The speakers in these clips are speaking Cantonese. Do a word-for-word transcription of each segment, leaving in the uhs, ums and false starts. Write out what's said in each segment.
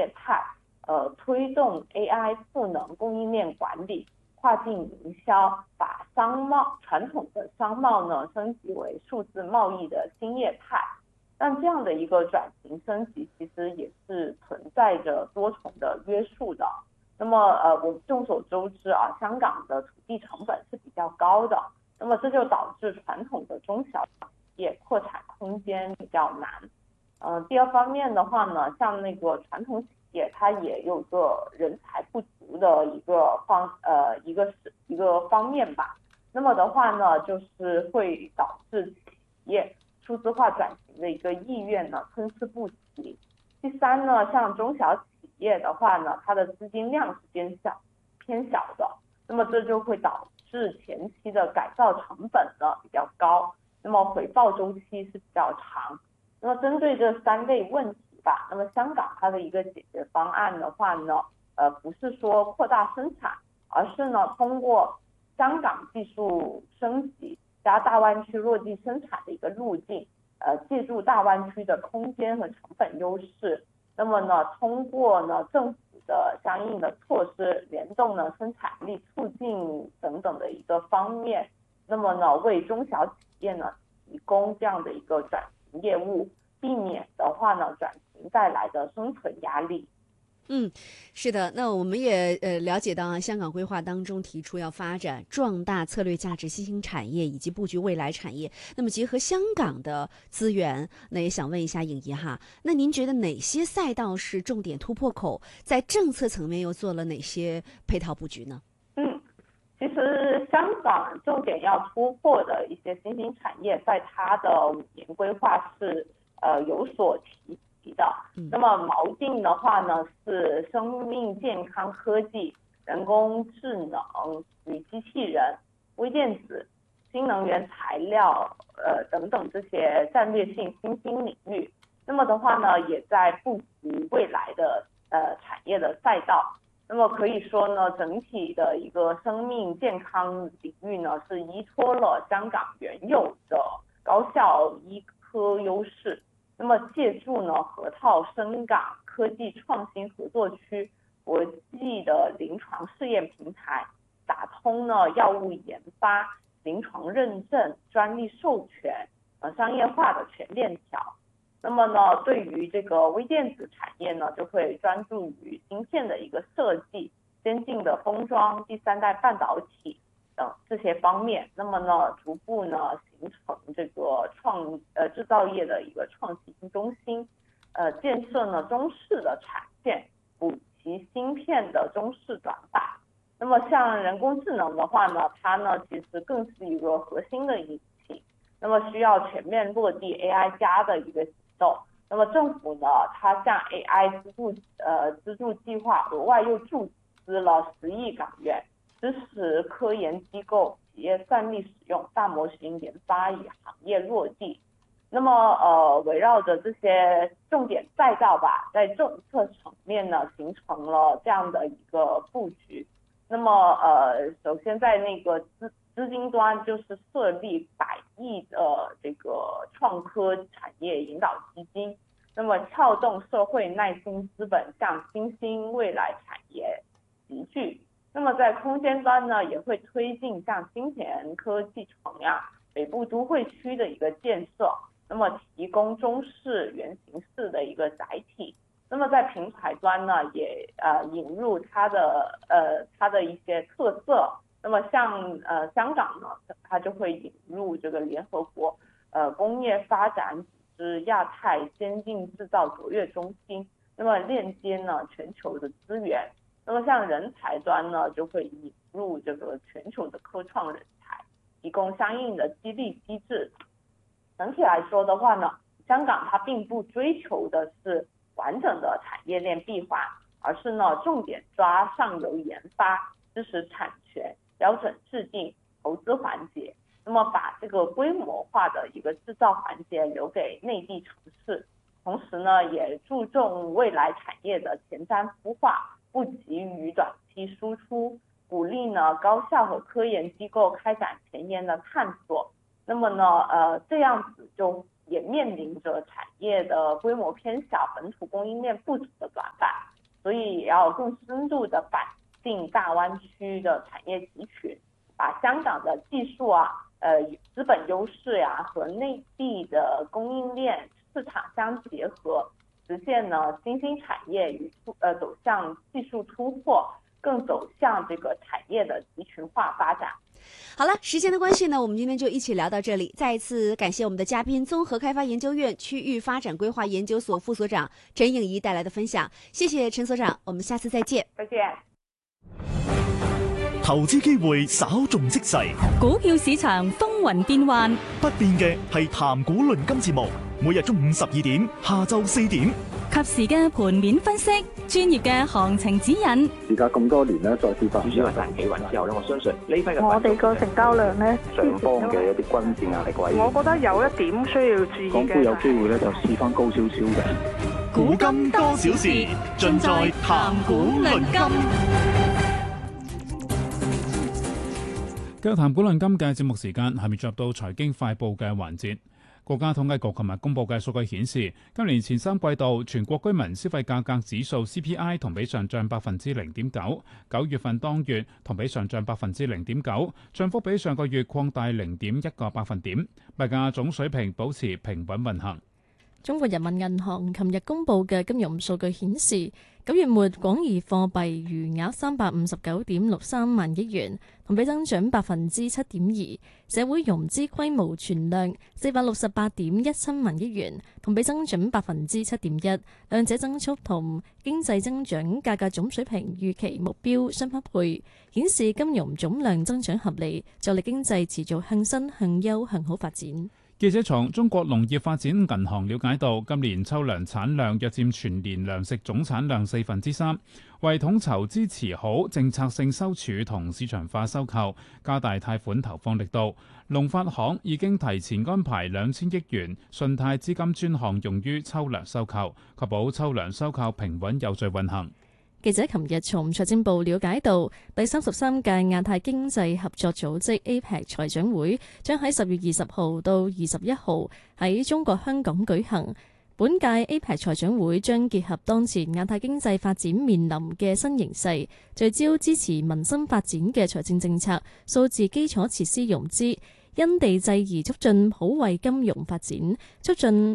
业态，呃，推动 A I 赋能供应链管理、跨境营销，把商贸传统的商贸呢升级为数字贸易的新业态。但这样的一个转型升级，其实也是存在着多重的约束的。那么，呃，我们众所周知啊，香港的土地成本是比较高的，那么这就导致传统的中小企业扩产空间比较难。嗯、呃，第二方面的话呢，像那个传统企业，它也有个人才不足的一个方呃一个是一个方面吧。那么的话呢，就是会导致企业数字化转型的一个意愿呢参差不齐。第三呢，像中小企业的话呢，它的资金量是偏小偏小的，那么这就会导致前期的改造成本呢比较高，那么回报周期是比较长。那么针对这三类问题吧，那么香港它的一个解决方案的话呢，呃，不是说扩大生产，而是呢通过香港技术升级加大湾区落地生产的一个路径，呃，借助大湾区的空间和成本优势，那么呢，通过呢政府的相应的措施，联动呢生产力促进等等的一个方面，那么呢为中小企业呢提供这样的一个转型业务，避免的话呢转型带来的生存压力。 嗯，是的，那我们也呃了解到啊，香港规划当中提出要发展壮大策略价值新兴产业以及布局未来产业。那么结合香港的资源，那也想问一下颖怡哈，那您觉得哪些赛道是重点突破口？在政策层面又做了哪些配套布局呢？ 嗯，其实香港重点要突破的一些新兴产业，在它的五年规划是呃有所提及的。那么锚定的话呢，是生命健康科技、人工智能与机器人、微电子、新能源材料呃等等这些战略性新兴领域。那么的话呢，也在布局未来的呃产业的赛道。那么可以说呢，整体的一个生命健康领域呢，是依托了香港原有的高校医科优势。那么借助呢河套深港科技创新合作区国际的临床试验平台，打通呢药物研发、临床认证、专利授权、呃商业化的全链条。那么呢，对于这个微电子产业呢，就会专注于芯片的一个设计、先进的封装、第三代半导体等这些方面。那么呢，逐步呢形成这个创呃制造业的一个创新中心，呃建设呢中式的产线，补齐芯片的中式短板。那么像人工智能的话呢，它呢其实更是一个核心的引擎，那么需要全面落地 A I 加的一个行动。那么政府呢，它向 A I 资助呃资助计划额外又注资了十亿港元，支持科研机构、企业算力使用、大模型研发与行业落地。那么呃，围绕着这些重点赛道吧，在政策层面呢，形成了这样的一个布局。那么呃，首先在那个资资金端，就是设立百亿的这个创科产业引导基金，那么撬动社会耐心资本向新兴未来产业集聚。那么在空间端呢，也会推进像新田科技城呀、北部都会区的一个建设，那么提供中式原型式的一个载体。那么在平台端呢，也呃引入它的呃它的一些特色。那么像呃香港呢，它就会引入这个联合国呃工业发展组织亚太先进制造卓越中心，那么链接呢全球的资源。那么像人才端呢，就会引入这个全球的科创人才，提供相应的激励机制。整体来说的话呢，香港它并不追求的是完整的产业链闭环，而是呢重点抓上游研发、支持产权、标准制定、投资环节，那么把这个规模化的一个制造环节留给内地城市，同时呢也注重未来产业的前瞻孵化，不急于短期输出，鼓励呢高校和科研机构开展前沿的探索。那么呢呃这样子就也面临着产业的规模偏小、本土供应链不足的短板。 所以也要更深入的反进大湾区的产业集群，把香港的技术啊、呃资本优势呀、啊、和内地的供应链市场相结合，实现呢新兴产业与呃走向技术突破，更走向这个产业的集群化发展。 好了，时间的关系呢，我们今天就一起聊到这里。再一次感谢我们的嘉宾，综合开发研究院区域发展规划研究所副所长陈颖仪带来的分享。谢谢陈所长，我们下次再见。 再见。 投資機會稍縱即逝， 股票市場風雲變幻， 不變嘅係談股論金節目，每日中午十二點，下晝四點， 及時嘅盤面分析，專業嘅行情指引。 時隔咁多年咧，再次發主要係大企穩之後咧，我相信呢批嘅我哋個成交量咧， 上方嘅一啲均線壓力位， 我覺得有一點需要注意嘅。 港股有機會咧就試翻高少少嘅。 古今多少事，盡在談股論金。 繼續談股論金嘅節目時間，下面進入到財經快報嘅環節。國家統計局琴日公布嘅數據顯示，今年前三季度全國居民消費價格指數 C P I 同比上漲百分之零點九，九月份當月同比上漲百分之零點九，漲幅比上個月擴大零點一個百分點，物價總水平保持平穩運行。 中國人民銀行琴日公布嘅金融數據顯示，九月末廣義貨幣餘額三百五十九點六三萬億元，同比增長百分之七點二；社會融資規模存量四百六十八點一七萬億元，同比增長百分之七點一，兩者增速同經濟增長價格總水平預期目標相匹配，顯示金融總量增長合理，助力經濟持續向新向優向好發展。 記者從中國農業發展銀行了解到，今年秋糧產量約佔全年糧食總產量四分之三，為統籌支持好政策性收儲同市場化收購，加大貸款投放力度。農發行已經提前安排兩千億元信貸資金專項用於秋糧收購，確保秋糧收購平穩有序運行。 記者琴日從財政部了解到，第三十三屆亞太經濟合作組織 A P E C 財長會將喺十月二十號到二十一號喺中國香港舉行。本屆 A P E C 財長會將結合當前亞太經濟發展面臨嘅新形勢，聚焦支持民生發展嘅財政政策、數字基礎設施融資、因地制宜促進普惠金融發展、促進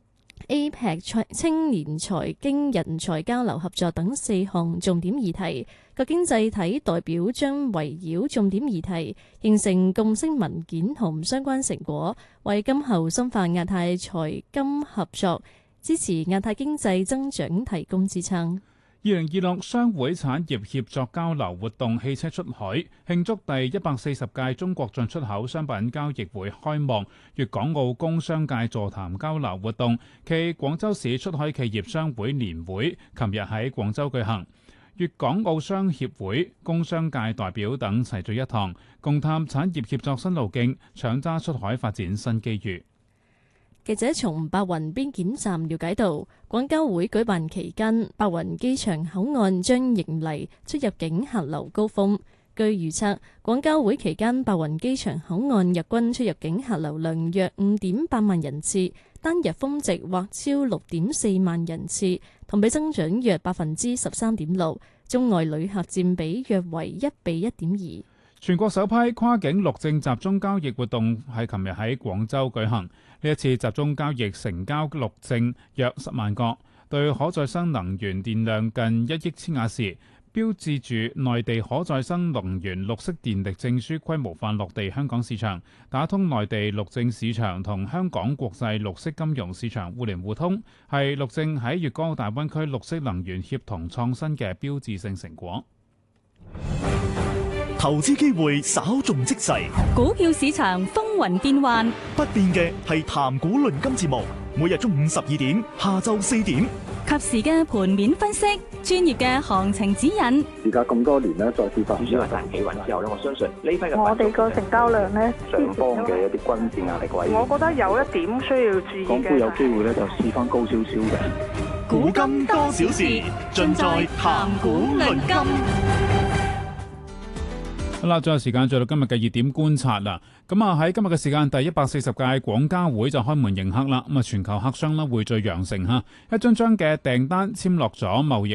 A P E C 青年財經人才交流合作等四項重點議題，各經濟體代表將圍繞重點議題形成共識文件同相關成果，為今後深化亞太財金合作、支持亞太經濟增長提供支撐。 二零二六商會產業協作交流活動汽車出海慶祝第一百四十屆中國進出口商品交易會開幕，粵港澳工商界座談交流活動暨廣州市出海企業商會年會琴日喺廣州舉行，粵港澳商協會、工商界代表等齊聚一堂，共探產業協作新路徑，搶揸出海發展新機遇。 記者從白雲邊檢站了解到，廣交會舉辦期間，白雲機場口岸將迎嚟出入境客流高峰。據預測，廣交會期間白雲機場口岸日均出入境客流量約五點八萬人次，單日峰值或超六點四萬人次，同比增長約百分之十三點六，中外旅客佔比約為一比一點二。 全國首批跨境陸證集中交易活動喺琴日喺廣州舉行。呢一次集中交易成交陸證約十萬個，對可再生能源電量近一億千瓦時，標誌住內地可再生能源綠色電力證書規模化落地香港市場，打通內地陸證市場同香港國際綠色金融市場互聯互通，係陸證喺粵港澳大灣區綠色能源協同創新嘅標誌性成果。 投資機會稍縱即逝， 股票市場風雲變幻， 不變嘅係談股論金節目，每日中午十二點，下晝四點， 及時嘅盤面分析，專業嘅行情指引。 時隔咁多年咧，再次發主要係大企穩之後咧，我相信呢批嘅我哋個成交量咧， 上方嘅一啲均線壓力位， 我覺得有一點需要注意嘅。 港股有機會咧就試翻高少少嘅。 古今多少事，盡在談股論金。 好啦，最後時間做到今日嘅熱點觀察啦。咁啊喺今日嘅時間，第一百四十屆廣交會就開門迎客啦。咁啊，全球客商啦匯聚羊城嚇，一張張嘅訂單簽落咗貿易